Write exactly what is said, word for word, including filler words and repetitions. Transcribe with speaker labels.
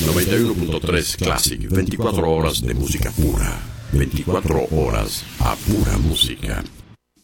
Speaker 1: noventa y uno punto tres Classic, veinticuatro horas de música pura, veinticuatro horas a pura música.